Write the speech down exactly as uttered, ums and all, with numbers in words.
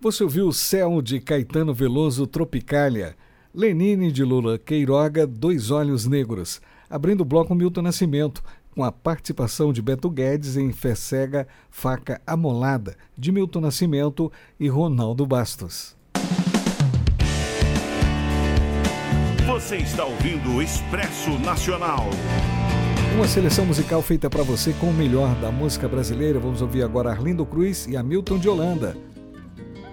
Você ouviu o Céu de Caetano Veloso, Tropicália, Lenine de Lula Queiroga, Dois Olhos Negros, abrindo o bloco Milton Nascimento, com a participação de Beto Guedes em Fé Cega, Faca Amolada, de Milton Nascimento e Ronaldo Bastos. Você está ouvindo o Expresso Nacional. Uma seleção musical feita para você com o melhor da música brasileira. Vamos ouvir agora Arlindo Cruz e Hamilton de Holanda.